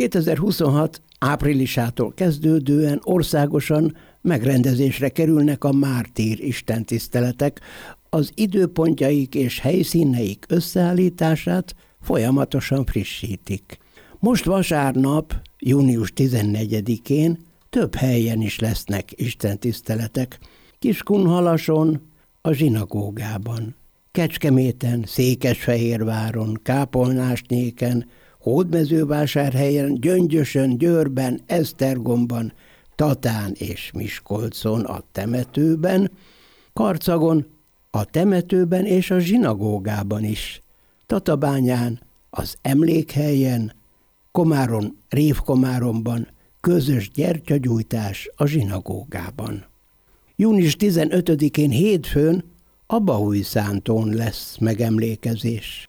2026 áprilisától kezdődően országosan megrendezésre kerülnek a mártír istentiszteletek, az időpontjaik és helyszíneik összeállítását folyamatosan frissítik. Most vasárnap, június 14-én több helyen is lesznek istentiszteletek. Kiskunhalason, a zsinagógában, Kecskeméten, Székesfehérváron, Kápolnásnyéken, Hódmezővásárhelyen, Gyöngyösön, Győrben, Esztergomban, Tatán és Miskolcon a temetőben, Karcagon, a temetőben és a zsinagógában is, Tatabányán, az emlékhelyen, Komárom, Révkomáromban közös gyertyagyújtás a zsinagógában. Június 15-én hétfőn a Baújszántón lesz megemlékezés.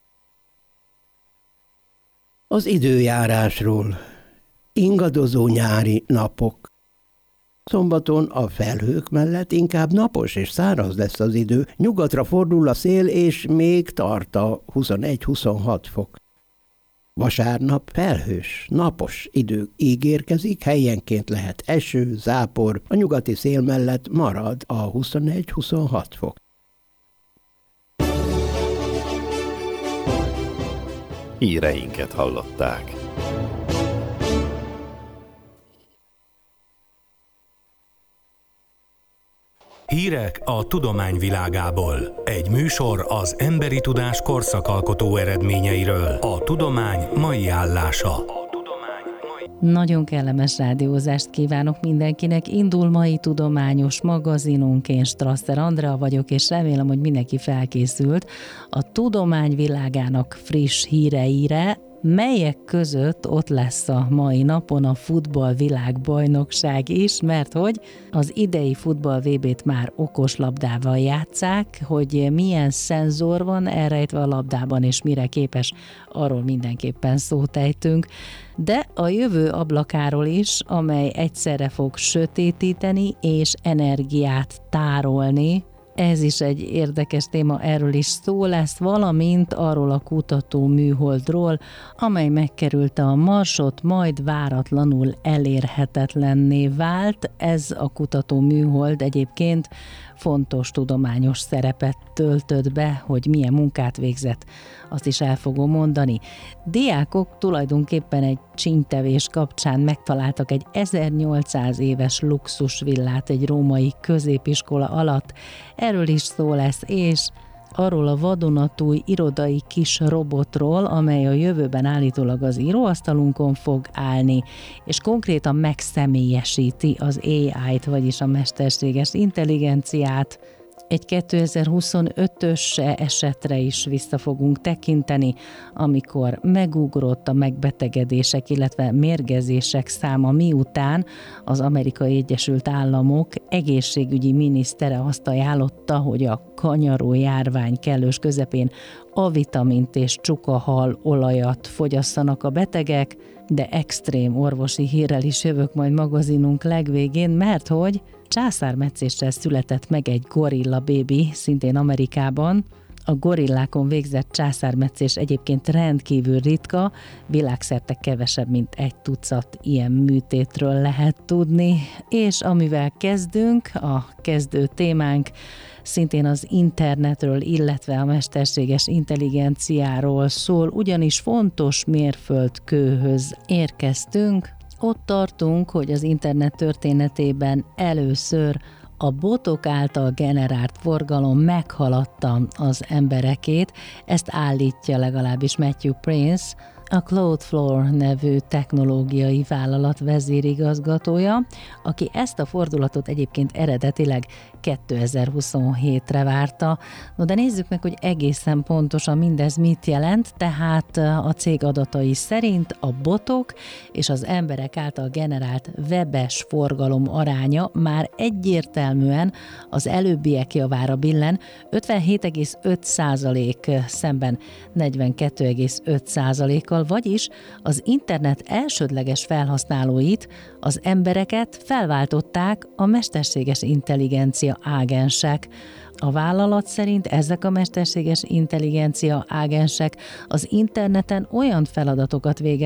Az időjárásról. Ingadozó nyári napok. Szombaton a felhők mellett inkább napos és száraz lesz az idő, nyugatra fordul a szél és még tart a 21-26 fok. Vasárnap felhős, napos idő ígérkezik, helyenként lehet eső, zápor, a nyugati szél mellett marad a 21-26 fok. Híreinket hallották. Hírek a tudomány világából. Egy műsor az emberi tudás korszakalkotó eredményeiről. A tudomány mai állása. Nagyon kellemes rádiózást kívánok mindenkinek. Indul mai tudományos magazinunk, én Strasser Andrea vagyok, és remélem, hogy mindenki felkészült a tudomány világának friss híreire, melyek között ott lesz a mai napon a futballvilágbajnokság is, mert hogy az idei futball VB-t már okoslabdával játsszák, hogy milyen szenzor van elrejtve a labdában, és mire képes, arról mindenképpen szót ejtünk. De a jövő ablakáról is, amely egyszerre fog sötétíteni és energiát tárolni. Ez is egy érdekes téma, erről is szó lesz, valamint arról a kutató műholdról, amely megkerülte a Marsot, majd váratlanul elérhetetlenné vált. Ez a kutató műhold egyébként fontos tudományos szerepet töltött be, hogy milyen munkát végzett, azt is el fogom mondani. Diákok tulajdonképpen egy csínytevés kapcsán megtaláltak egy 1800 éves luxusvillát egy római középiskola alatt. Erről is szó lesz, és arról a vadonatúj irodai kis robotról, amely a jövőben állítólag az íróasztalunkon fog állni, és konkrétan megszemélyesíti az AI-t, vagyis a mesterséges intelligenciát. Egy 2025-ös esetre is vissza fogunk tekinteni, amikor megugrott a megbetegedések, illetve mérgezések száma, miután az Amerikai Egyesült Államok egészségügyi minisztere azt ajánlotta, hogy a kanyaró járvány kellős közepén A-vitamint és csukahal olajat fogyasszanak a betegek, de extrém orvosi hírrel is jövök majd magazinunk legvégén, mert hogy császármetszéssel született meg egy gorilla bébi, szintén Amerikában. A gorillákon végzett császármetszés egyébként rendkívül ritka, világszerte kevesebb, mint 1 tucat ilyen műtétről lehet tudni. És amivel kezdünk, a kezdő témánk szintén az internetről, illetve a mesterséges intelligenciáról szól, ugyanis fontos mérföldkőhöz érkeztünk. Ott tartunk, hogy az internet történetében először a botok által generált forgalom meghaladta az emberekét, ezt állítja legalábbis Matthew Prince, a Cloudflare nevű technológiai vállalat vezérigazgatója, aki ezt a fordulatot egyébként eredetileg 2027-re várta. No, de nézzük meg, hogy egészen pontosan mindez mit jelent, tehát a cég adatai szerint a botok és az emberek által generált webes forgalom aránya már egyértelműen az előbbiek javára billen, 57,5% szemben 42,5%-kal, vagyis az internet elsődleges felhasználóit, az embereket felváltották a mesterséges intelligencia ágensek. A vállalat szerint ezek a mesterséges intelligencia ágensek az interneten olyan feladatokat végeznek,